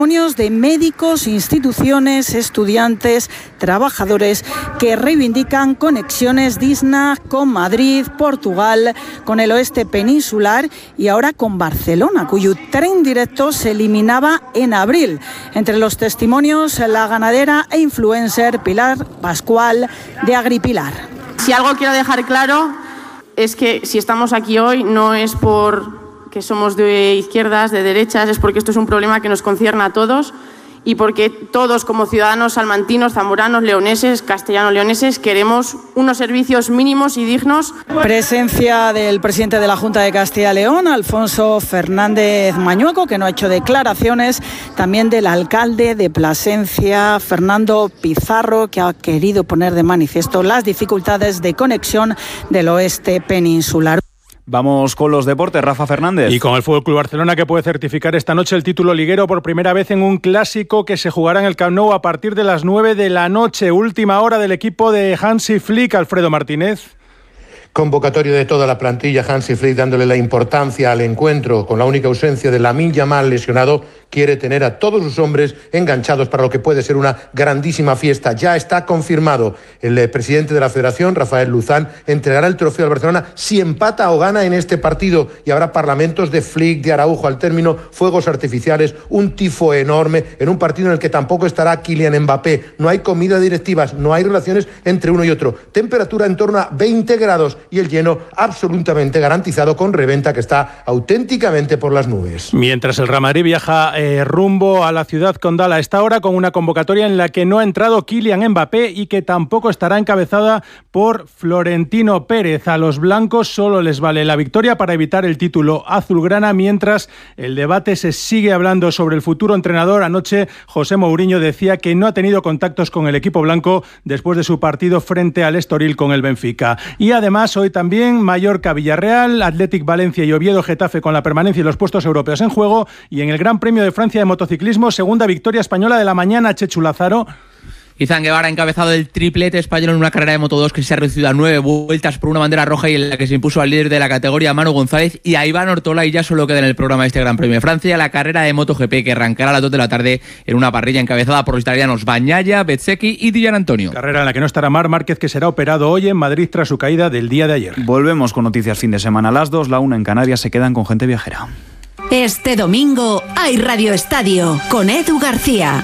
de médicos, instituciones, estudiantes, trabajadores que reivindican conexiones dignas con Madrid, Portugal, con el oeste peninsular y ahora con Barcelona, cuyo tren directo se eliminaba en abril. Entre los testimonios, la ganadera e influencer Pilar Pascual de Agripilar. Si algo quiero dejar claro es que si estamos aquí hoy no es por que somos de izquierdas, de derechas, es porque esto es un problema que nos concierne a todos y porque todos como ciudadanos salmantinos, zamoranos, leoneses, castellano-leoneses queremos unos servicios mínimos y dignos. Presencia del presidente de la Junta de Castilla y León, Alfonso Fernández Mañueco, que no ha hecho declaraciones, también del alcalde de Plasencia, Fernando Pizarro, que ha querido poner de manifiesto las dificultades de conexión del oeste peninsular. Vamos con los deportes, Rafa Fernández. Y con el Fútbol Club Barcelona, que puede certificar esta noche el título liguero por primera vez en un clásico que se jugará en el Camp Nou a partir de las 9 de la noche. Última hora del equipo de Hansi Flick, Alfredo Martínez. Convocatorio de toda la plantilla, Hansi Flick dándole la importancia al encuentro, con la única ausencia de Lamine Yamal lesionado, quiere tener a todos sus hombres enganchados para lo que puede ser una grandísima fiesta. Ya está confirmado. El presidente de la Federación, Rafael Luzán, entregará el trofeo al Barcelona si empata o gana en este partido, y habrá parlamentos de Flick, de Araujo al término, fuegos artificiales, un tifo enorme en un partido en el que tampoco estará Kylian Mbappé. No hay comida directivas, no hay relaciones entre uno y otro. Temperatura en torno a 20 grados y el lleno absolutamente garantizado, con reventa que está auténticamente por las nubes. Mientras el Real Madrid viaja rumbo a la ciudad condal a esta hora, con una convocatoria en la que no ha entrado Kylian Mbappé y que tampoco estará encabezada por Florentino Pérez. A los blancos solo les vale la victoria para evitar el título azulgrana, mientras el debate se sigue hablando sobre el futuro entrenador. Anoche José Mourinho decía que no ha tenido contactos con el equipo blanco después de su partido frente al Estoril con el Benfica. Y además hoy también Mallorca-Villarreal, Athletic Valencia y Oviedo-Getafe con la permanencia y los puestos europeos en juego. Y en el Gran Premio de Francia de motociclismo, segunda victoria española de la mañana, Chechu Lázaro. Izan Guevara ha encabezado el triplete español en una carrera de Moto2 que se ha reducido a 9 vueltas por una bandera roja y en la que se impuso al líder de la categoría, Manu González, y a Iván Ortola, y ya solo queda en el programa de este Gran Premio de Francia la carrera de MotoGP, que arrancará a las 2 de la tarde en una parrilla encabezada por los italianos Bagnaia, Bezzecchi y Di Gianantonio. Carrera en la que no estará Marc Márquez, que será operado hoy en Madrid tras su caída del día de ayer. Volvemos con noticias fin de semana a las 2, la 1 en Canarias. Se quedan con Gente Viajera. Este domingo hay Radio Estadio con Edu García.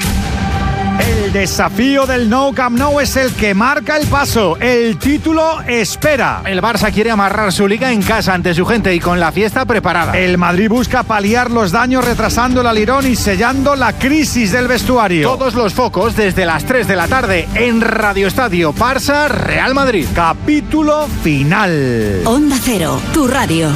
El desafío del Nou Camp Nou es el que marca el paso. El título espera. El Barça quiere amarrar su liga en casa ante su gente y con la fiesta preparada. El Madrid busca paliar los daños retrasando el alirón y sellando la crisis del vestuario. Todos los focos desde las 3 de la tarde en Radio Estadio. Barça Real Madrid. Capítulo final. Onda Cero, tu radio.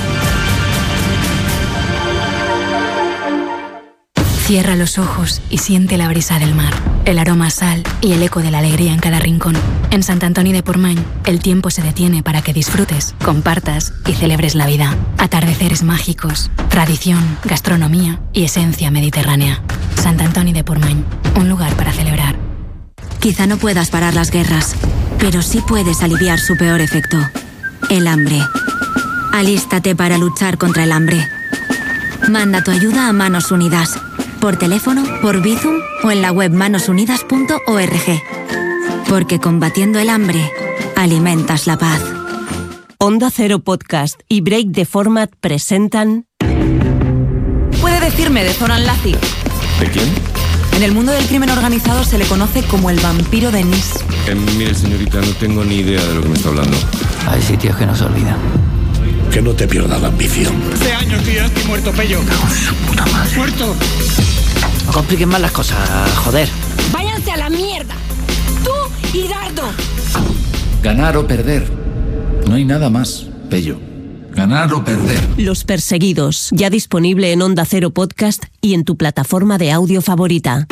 Cierra los ojos y siente la brisa del mar, el aroma a sal y el eco de la alegría en cada rincón. En Sant Antoni de Portmany, el tiempo se detiene para que disfrutes, compartas y celebres la vida. Atardeceres mágicos, tradición, gastronomía y esencia mediterránea. Sant Antoni de Portmany, un lugar para celebrar. Quizá no puedas parar las guerras, pero sí puedes aliviar su peor efecto: el hambre. Alístate para luchar contra el hambre. Manda tu ayuda a Manos Unidas. Por teléfono, por Bizum o en la web manosunidas.org. Porque combatiendo el hambre, alimentas la paz. Onda Cero Podcast y Break the Format presentan... Puede decirme de Zoran Lazic. ¿De quién? En el mundo del crimen organizado se le conoce como el vampiro de Nice. Mire, señorita, no tengo ni idea de lo que me está hablando. Hay sitios que no se olvidan. Que no te pierda la ambición. Hace años que yo estoy muerto, Pello. Su puta madre. ¡Muerto! No compliquen más las cosas, joder. ¡Váyanse a la mierda! ¡Tú y Dardo! Ganar o perder. No hay nada más, Pello. Ganar o perder. Los Perseguidos, ya disponible en Onda Cero Podcast y en tu plataforma de audio favorita.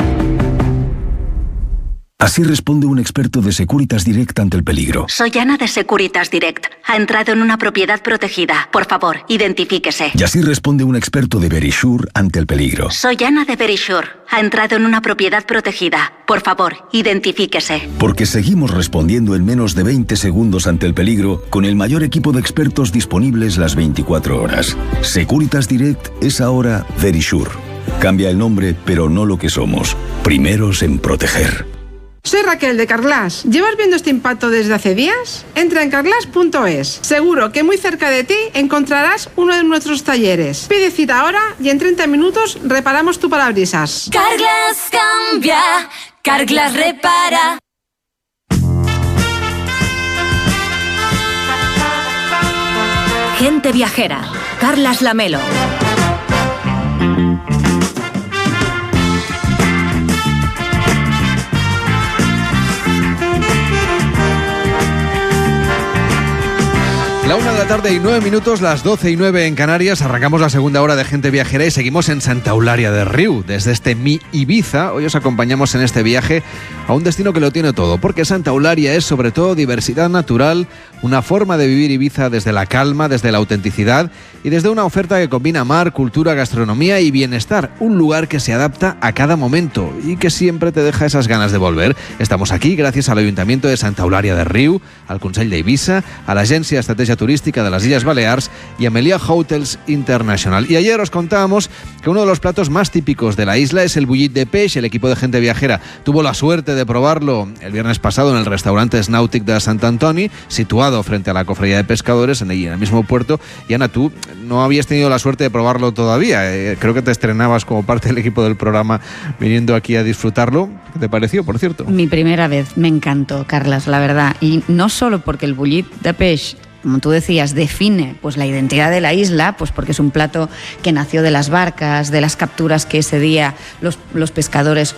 Así responde un experto de Securitas Direct ante el peligro. Soy Ana de Securitas Direct. Ha entrado en una propiedad protegida. Por favor, identifíquese. Y así responde un experto de Verisure ante el peligro. Soy Ana de Verisure. Ha entrado en una propiedad protegida. Por favor, identifíquese. Porque seguimos respondiendo en menos de 20 segundos ante el peligro con el mayor equipo de expertos disponibles las 24 horas. Securitas Direct es ahora Verisure. Cambia el nombre, pero no lo que somos. Primeros en proteger. Soy Raquel de Carglass. ¿Llevas viendo este impacto desde hace días? Entra en carglass.es. Seguro que muy cerca de ti encontrarás uno de nuestros talleres. Pide cita ahora y en 30 minutos reparamos tu parabrisas. Carglass cambia, Carglass repara. Gente viajera. Carlas Lamelo. La 1:09, las 12:09 en Canarias. Arrancamos la segunda hora de Gente Viajera y seguimos en Santa Eulalia de Riu. Desde este Mi Ibiza, hoy os acompañamos en este viaje a un destino que lo tiene todo, porque Santa Eulalia es sobre todo diversidad natural, una forma de vivir Ibiza desde la calma, desde la autenticidad y desde una oferta que combina mar, cultura, gastronomía y bienestar. Un lugar que se adapta a cada momento y que siempre te deja esas ganas de volver. Estamos aquí gracias al Ayuntamiento de Santa Eulalia de Riu, al Consell d'Eivissa, a la Agencia de Estrategia Turística de las Illes Balears y a Meliá Hotels International. Y ayer os contábamos que uno de los platos más típicos de la isla es el bullit de peix. El equipo de Gente Viajera tuvo la suerte de probarlo el viernes pasado en el restaurante Snàutic de Sant Antoni, situado frente a la cofradía de pescadores en el mismo puerto. Y Ana, tú no habías tenido la suerte de probarlo todavía. Creo que te estrenabas como parte del equipo del programa viniendo aquí a disfrutarlo. ¿Qué te pareció, por cierto? Mi primera vez, me encantó, Carlas, la verdad. Y no solo porque el bullit de peix, como tú decías, define pues la identidad de la isla, pues porque es un plato que nació de las barcas, de las capturas que ese día los pescadores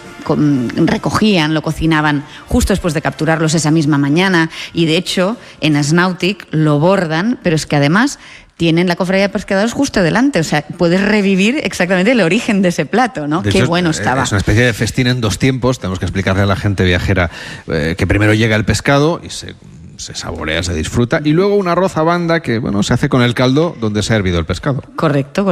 recogían, lo cocinaban justo después de capturarlos esa misma mañana, y de hecho en Snàutic lo bordan, pero es que además tienen la cofradía de pescadores justo delante, o sea, puedes revivir exactamente el origen de ese plato, ¿no? Qué bueno estaba. Es una especie de festín en dos tiempos. Tenemos que explicarle a la gente viajera que primero llega el pescado y se saborea, se disfruta, y luego un arroz a banda que, bueno, se hace con el caldo donde se ha hervido el pescado. Correcto.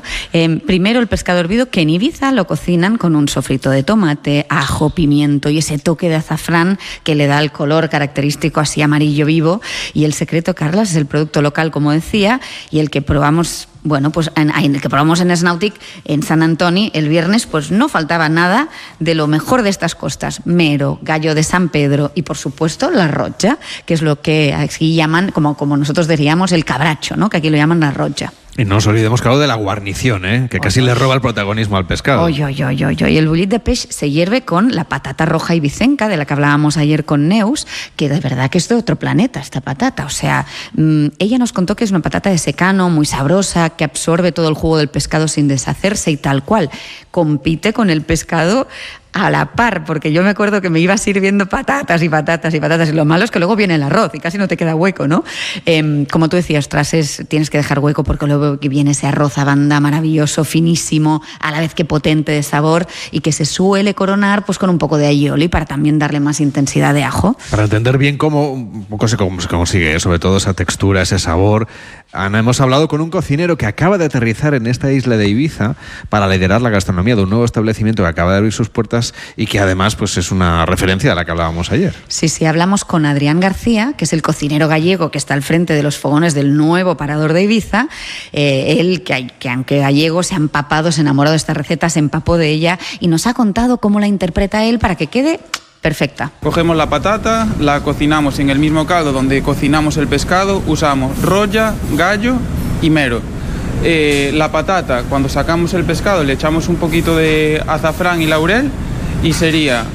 Primero el pescado hervido, que en Ibiza lo cocinan con un sofrito de tomate, ajo, pimiento y ese toque de azafrán que le da el color característico así amarillo vivo. Y el secreto, Carlas, es el producto local, como decía, y el que probamos. Bueno, pues el que probamos en Snàutic, en Sant Antoni, el viernes, pues no faltaba nada de lo mejor de estas costas. Mero, gallo de San Pedro y, por supuesto, la rotja, que es lo que aquí llaman, como nosotros diríamos, el cabracho, ¿no? Que aquí lo llaman la rotja. Y no nos olvidemos, claro, de la guarnición, que casi le roba el protagonismo al pescado. Y el bullit de peix se hierve con la patata roja ibicenca, de la que hablábamos ayer con Neus, que de verdad que es de otro planeta esta patata. O sea, ella nos contó que es una patata de secano, muy sabrosa, que absorbe todo el jugo del pescado sin deshacerse y tal cual. Compite con el pescado a la par, porque yo me acuerdo que me iba sirviendo patatas y lo malo es que luego viene el arroz y casi no te queda hueco, ¿no? Como tú decías, tienes que dejar hueco porque luego viene ese arroz a banda maravilloso, finísimo, a la vez que potente de sabor, y que se suele coronar pues con un poco de aioli para también darle más intensidad de ajo. Para entender bien cómo se consigue, sobre todo esa textura, ese sabor. Ana, hemos hablado con un cocinero que acaba de aterrizar en esta isla de Ibiza para liderar la gastronomía de un nuevo establecimiento que acaba de abrir sus puertas y que además pues es una referencia de la que hablábamos ayer. Sí, hablamos con Adrián García, que es el cocinero gallego que está al frente de los fogones del nuevo parador de Ibiza. Él, que aunque gallego, se ha empapado, se ha enamorado de esta receta, se empapó de ella y nos ha contado cómo la interpreta él para que quede perfecta. Cogemos la patata, la cocinamos en el mismo caldo donde cocinamos el pescado, usamos rolla, gallo y mero. La patata, cuando sacamos el pescado, le echamos un poquito de azafrán y laurel y sería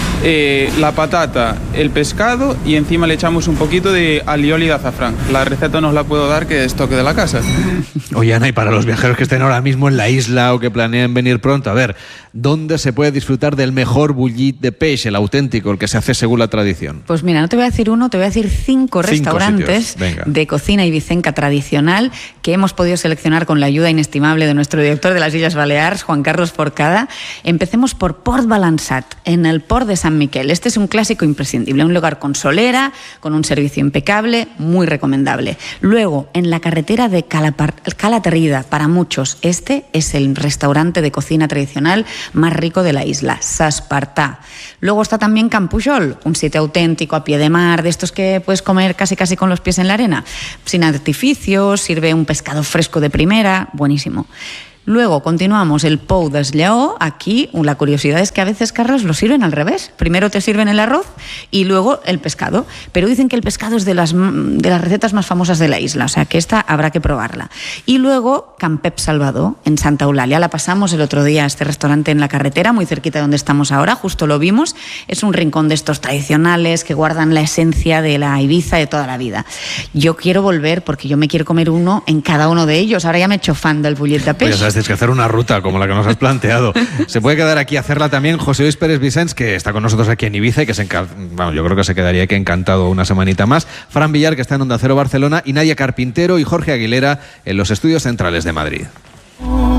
la patata, el pescado y encima le echamos un poquito de alioli de azafrán. La receta no os la puedo dar, que es toque de la casa. Oye, Ana, y para los viajeros que estén ahora mismo en la isla o que planean venir pronto, a ver, ¿dónde se puede disfrutar del mejor bullit de peix, el auténtico, el que se hace según la tradición? Pues mira, no te voy a decir uno, te voy a decir 5 restaurantes de cocina ibicenca tradicional que hemos podido seleccionar con la ayuda inestimable de nuestro director de las Illes Balears, Juan Carlos Forcada. Empecemos por Port Balançat, en el port de Sant Miquel. Este es un clásico imprescindible, un lugar con solera, con un servicio impecable, muy recomendable. Luego, en la carretera de Calatrava, para muchos, este es el restaurante de cocina tradicional más rico de la isla, S'Espartà. Luego está también Can Pujol, un sitio auténtico a pie de mar, de estos que puedes comer casi con los pies en la arena, sin artificios, sirve un pescado fresco de primera, buenísimo. Luego continuamos el pou d'Esllaó. Aquí la curiosidad es que a veces, Carlos, lo sirven al revés. Primero te sirven el arroz y luego el pescado. Pero dicen que el pescado es de las recetas más famosas de la isla, o sea que esta habrá que probarla. Y luego Can Pep Salvador, en Santa Eulàlia. La pasamos el otro día a este restaurante en la carretera, muy cerquita de donde estamos ahora, justo lo vimos. Es un rincón de estos tradicionales que guardan la esencia de la Ibiza de toda la vida. Yo quiero volver porque yo me quiero comer uno en cada uno de ellos. Ahora ya me he hecho fan del bullet de peix. Pues ya sabes, tienes que hacer una ruta como la que nos has planteado. Se puede quedar aquí a hacerla también José Luis Pérez Vicens, que está con nosotros aquí en Ibiza y que yo creo que se quedaría aquí encantado una semanita más. Fran Villar, que está en Onda Cero Barcelona, y Nadia Carpintero y Jorge Aguilera en los estudios centrales de Madrid.